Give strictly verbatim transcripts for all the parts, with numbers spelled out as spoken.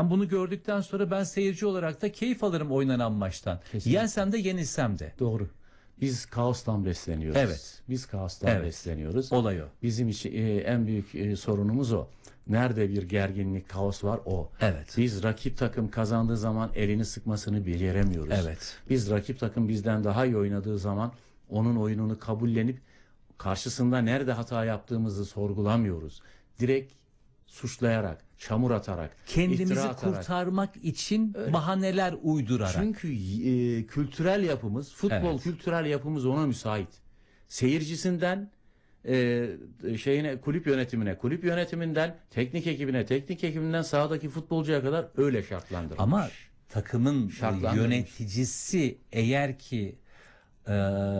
Ben bunu gördükten sonra ben seyirci olarak da keyif alırım oynanan maçtan. Kesinlikle. Yensem de yenilsem de. Doğru. Biz kaostan besleniyoruz. Evet. Biz kaostan Evet. besleniyoruz. Olay o. Bizim için e, en büyük e, sorunumuz o. Nerede bir gerginlik, kaos var o. Evet. Biz rakip takım kazandığı zaman elini sıkmasını beceremiyoruz. Evet. Biz rakip takım bizden daha iyi oynadığı zaman onun oyununu kabullenip karşısında nerede hata yaptığımızı sorgulamıyoruz. Direkt suçlayarak, çamur atarak, Kendimizi iftira atarak. kurtarmak için bahaneler uydurarak. Çünkü e, kültürel yapımız, futbol Evet. kültürel yapımız ona müsait. Seyircisinden e, şeyine, kulüp yönetimine, kulüp yönetiminden teknik ekibine, teknik ekibinden sahadaki futbolcuya kadar öyle şartlandırılmış. Ama takımın Şartlandırmış. yöneticisi eğer ki e,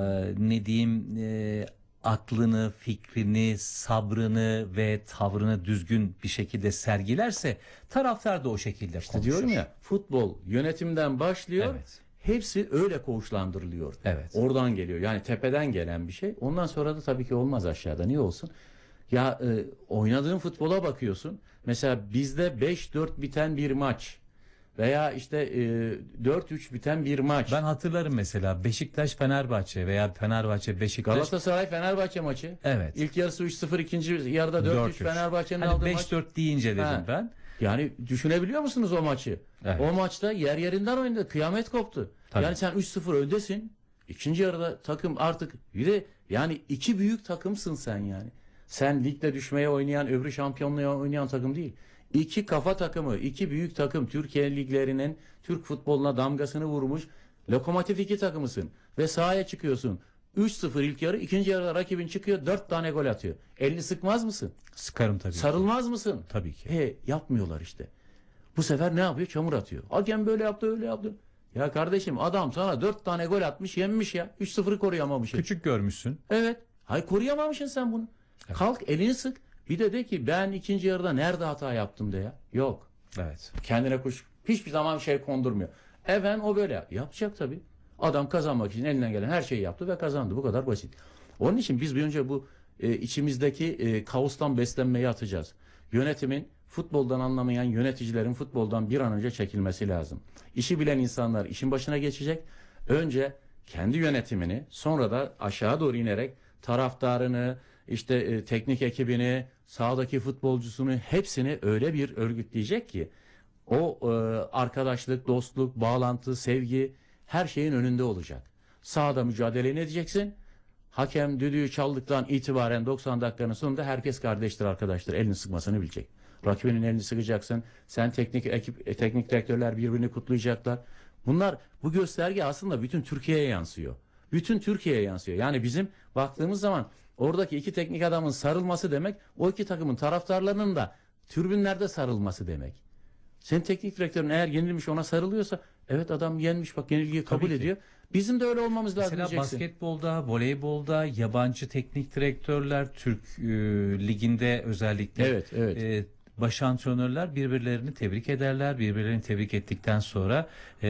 ne diyeyim e, aklını, fikrini, sabrını ve tavrını düzgün bir şekilde sergilerse taraftar da o şekilde İşte konuşur. diyorum ya, futbol yönetimden başlıyor. Evet. Hepsi öyle koğuşlandırılıyor. Evet. Oradan geliyor. Yani tepeden gelen bir şey. Ondan sonra da tabii ki olmaz aşağıda. Niye olsun? Ya e, oynadığın futbola bakıyorsun. Mesela bizde beş dört biten bir maç veya işte e, dört üç biten bir maç. Ben hatırlarım mesela Beşiktaş Fenerbahçe veya Fenerbahçe Beşiktaş. Galatasaray Fenerbahçe maçı. Evet. İlk yarısı üç sıfır, ikinci yarıda dört üç Fenerbahçe'nin hani aldığı beş maç. dört deyince dedim Ha. ben. Yani düşünebiliyor musunuz o maçı? Evet. O maçta yer yerinden oynadı. Kıyamet koptu. Tabii. Yani sen üç sıfır öndesin. İkinci yarıda takım artık bir de yani iki büyük takımsın sen yani. Sen ligde düşmeye oynayan, öbürü şampiyonluğa oynayan takım değil. İki kafa takımı, iki büyük takım Türkiye liglerinin Türk futboluna damgasını vurmuş lokomotif iki takımısın. Ve sahaya çıkıyorsun. üç sıfır ilk yarı, ikinci yarıda rakibin çıkıyor dört tane gol atıyor. Elini sıkmaz mısın? Sıkarım tabii ki. Sarılmaz mısın? Tabii ki. He, yapmıyorlar işte. Bu sefer ne yapıyor? Çamur atıyor. Hakem böyle yaptı, öyle yaptı. Ya kardeşim adam sana dört tane gol atmış, yenmiş ya. üç sıfırı koruyamamışsın. Küçük görmüşsün. Evet. Hay koruyamamışsın sen bunu. Evet. Kalk elini sık. Bir de de ki ben ikinci yarıda nerede hata yaptım de ya. Yok. Evet. Kendine kuş hiçbir zaman şey kondurmuyor. Efendim o böyle yapacak tabii. Adam kazanmak için elinden gelen her şeyi yaptı ve kazandı. Bu kadar basit. Onun için biz bir önce bu e, içimizdeki e, kaostan beslenmeyi atacağız. Yönetimin, futboldan anlamayan yöneticilerin futboldan bir an önce çekilmesi lazım. İşi bilen insanlar işin başına geçecek. Önce kendi yönetimini, sonra da aşağı doğru inerek taraftarını, işte e, teknik ekibini, sahadaki futbolcusunu hepsini öyle bir örgütleyecek ki o e, arkadaşlık, dostluk, bağlantı, sevgi her şeyin önünde olacak. Sahada mücadele edeceksin. Hakem düdüğü çaldıktan itibaren doksan dakikanın sonunda herkes kardeştir, arkadaştır. Elini sıkmasını bilecek. Rakibinin elini sıkacaksın. Sen teknik ekip, e, teknik direktörler birbirini kutlayacaklar. Bunlar, bu gösterge aslında bütün Türkiye'ye yansıyor. Bütün Türkiye'ye yansıyor. Yani bizim baktığımız zaman oradaki iki teknik adamın sarılması demek, o iki takımın taraftarlarının da tribünlerde sarılması demek. Senin teknik direktörün eğer yenilmiş ona sarılıyorsa, evet adam yenmiş bak, yenilgiyi kabul Tabii ki. ediyor. Bizim de öyle olmamız lazım Mesela diyeceksin. basketbolda, voleybolda yabancı teknik direktörler Türk e, liginde özellikle Evet, evet. e, baş antrenörler birbirlerini tebrik ederler. Birbirlerini tebrik ettikten sonra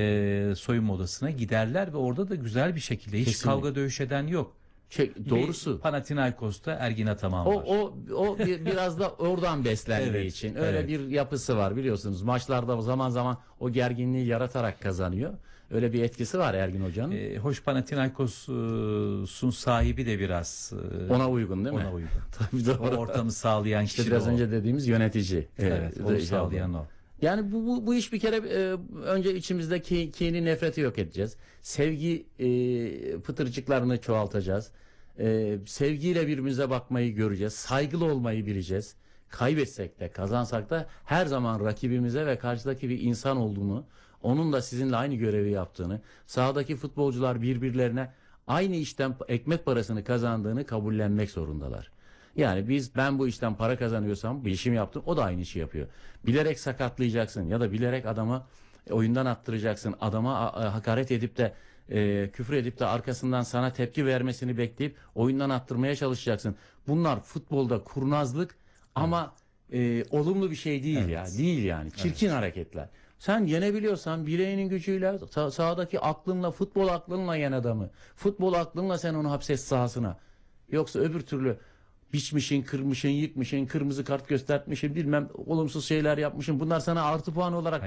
e, soyunma odasına giderler ve orada da güzel bir şekilde hiç Kesinlikle. kavga dövüş eden yok. Şey, doğrusu. Bir Panathinaikos'ta Ergin Ataman O var. o o bir, biraz da oradan beslendiği Evet, için öyle evet. bir yapısı var biliyorsunuz. Maçlarda zaman zaman o gerginliği yaratarak kazanıyor. Öyle bir etkisi var Ergin Hoca'nın. E, hoş Panathinaikos'un sahibi de biraz e, Ona uygun değil mi? ona uygun. Tabii O doğru. ortamı sağlayan İşte kişi biraz de o. önce dediğimiz yönetici. Evet, Ee, onu de- sağlayan o. Yani bu, bu, bu iş bir kere e, önce içimizdeki kini, nefreti yok edeceğiz. Sevgi e, pıtırcıklarını çoğaltacağız. E, sevgiyle birbirimize bakmayı göreceğiz. Saygılı olmayı bileceğiz. Kaybetsek de kazansak da her zaman rakibimize ve karşıdaki bir insan olduğunu, onun da sizinle aynı görevi yaptığını, sahadaki futbolcular birbirlerine aynı işten ekmek parasını kazandığını kabullenmek zorundalar. Yani biz, ben bu işten para kazanıyorsam, bir işim yaptım, o da aynı işi yapıyor. Bilerek sakatlayacaksın ya da bilerek adamı oyundan attıracaksın. Adama a, a, hakaret edip de e, küfür edip de arkasından sana tepki vermesini bekleyip oyundan attırmaya çalışacaksın. Bunlar futbolda kurnazlık ama e, olumlu bir şey değil Evet. ya. Değil yani. Çirkin hareketler. Sen yenebiliyorsan bileğinin gücüyle, sa- sahadaki aklınla, futbol aklınla yen adamı. Futbol aklınla sen onu hapset sahasına. Yoksa öbür türlü biçmişin, kırmışın, yıkmışın, kırmızı kart göstermişin, bilmem olumsuz şeyler yapmışın. Bunlar sana artı puan olarak